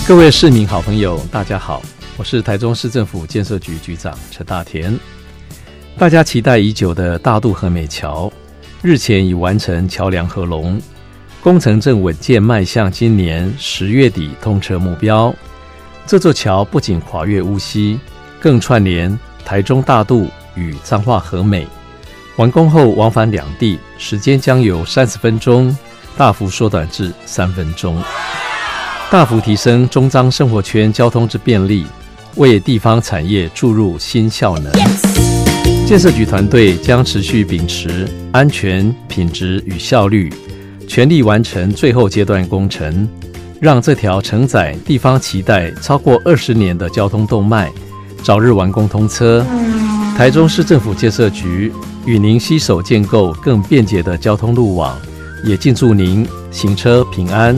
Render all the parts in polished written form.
各位市民好朋友大家好，我是台中市政府建设局局长陈大田。大家期待已久的大渡和美桥日前已完成桥梁合龙，工程正稳健迈向今年10月底通车目标。这座桥不仅跨越乌溪，更串联台中大渡与彰化和美，完工后往返两地时间将由30分钟大幅缩短至3分钟，大幅提升中彰生活圈交通之便利，为地方产业注入新效能。建设局团队将持续秉持安全、品质与效率，全力完成最后阶段工程，让这条承载地方期待超过20年的交通动脉早日完工通车。台中市政府建设局与您携手建构更便捷的交通路网，也敬祝您行车平安。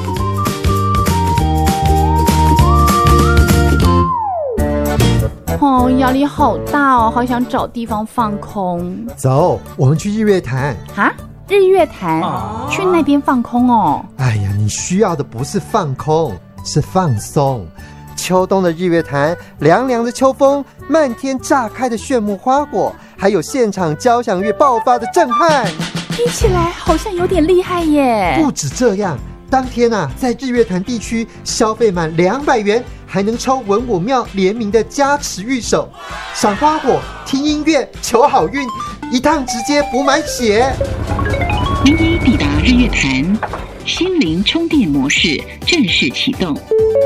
哦，压力好大哦，好想找地方放空。 走，我们去日月潭。 啊？日月潭？去那边放空哦？ 哎呀，你需要的不是放空，是放松。秋冬的日月潭，凉凉的秋风，漫天炸开的炫目花果，还有现场交响乐爆发的震撼， 听起来好像有点厉害耶。 不止这样，当天在日月潭地区消费满200元，还能抽文武庙联名的加持御守，赏花果、听音乐、求好运，一趟直接补满血。 您已抵达日月潭，心灵充电模式正式启动。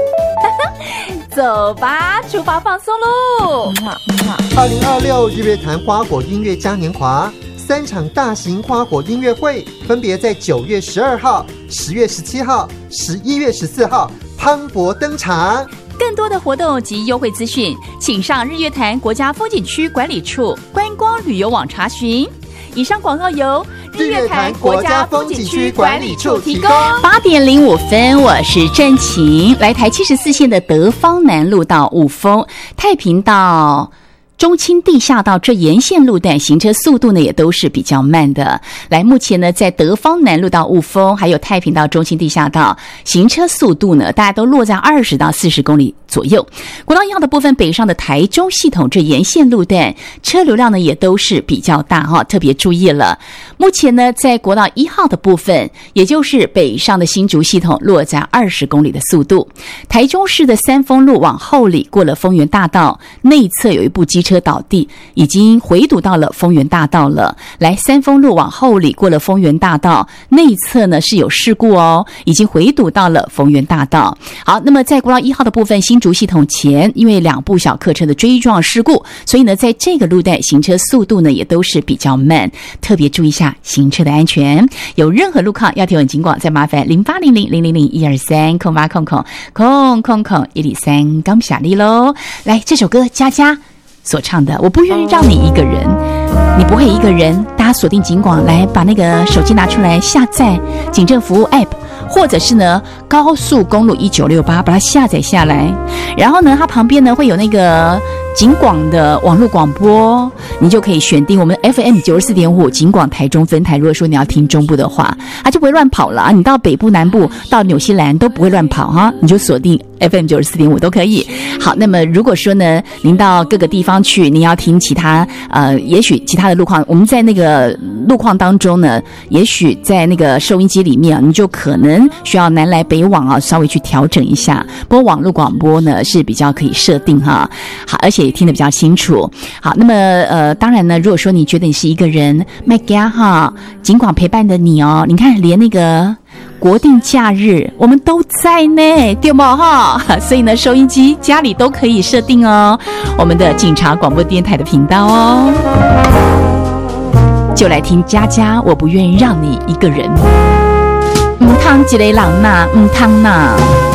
走吧，出发放松喽 ！2026日月潭花果音乐嘉年华3场大型花果音乐会，分别在9月12号、10月17号、11月14号磅礴登场。 更多的活动及优惠资讯，请上日月潭国家风景区管理处观光旅游网查询。以上广告由日月潭国家风景区管理处提供。 8点05分，我是郑晴。来台74线的德芳南路到雾峰、太平到中清地下道这沿线路段行车速度呢也都是比较慢的。来，目前呢在德芳南路到雾峰还有太平到中清地下道行车速度呢大家都落在20到40公里左右。国道1号的部分，北上的台中系统这沿线路段车流量呢也都是比较大特别注意了。目前呢在国道1号的部分，也就是北上的新竹系统落在20公里的速度。台中市的三丰路往后里过了丰原大道内侧有一部机车倒地，已经回堵到了丰原大道了。来，三丰路往后里过了丰原大道内侧呢是有事故已经回堵到了丰原大道。好，那么在国道1号的部分，新竹系统前因为2部小客车的追撞事故，所以呢在这个路段行车速度呢也都是比较慢，特别注意一下行车的安全。有任何路况要提问警广，再麻烦08000001230800000103刚下力咯。来，这首歌佳佳所唱的《我不愿意让你一个人》，你不会一个人。大家锁定警广，来把那个手机拿出来下载警政服务 App， 或者是呢高速公路1968把它下载下来，然后呢它旁边呢会有那个警广的网络广播，你就可以选定我们 FM 94.5警广台中分台。如果说你要听中部的话，它就不会乱跑了你到北部南部到纽西兰都不会乱跑你就锁定 FM 94.5都可以。好，那么如果说呢您到各个地方去，你要听其他也许其他的路况，我们在那个路况当中呢，也许在那个收音机里面你就可能需要南来北往稍微去调整一下。不过网络广播呢是比较可以设定好，而且也听得比较清楚。好，那么当然呢，如果说你觉得你是一个人，麦家尽管陪伴的你你看连那个国定假日我们都在呢，对吗所以呢收音机家里都可以设定我们的警察广播电台的频道就来听佳佳我不愿意让你一个人。唔通一个人呐，唔通呐。